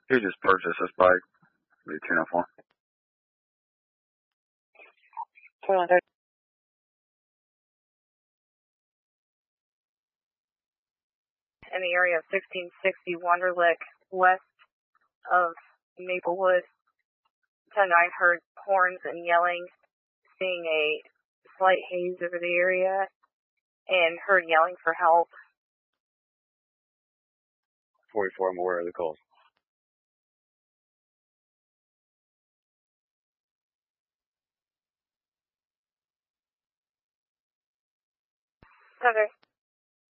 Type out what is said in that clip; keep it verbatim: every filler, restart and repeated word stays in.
He just purchased this bike, the two oh four. In the area of sixteen sixty Wonderlick, west of Maplewood. ten nine heard horns and yelling, seeing a slight haze over the area, and heard yelling for help. forty-four, I'm aware of the calls. Okay.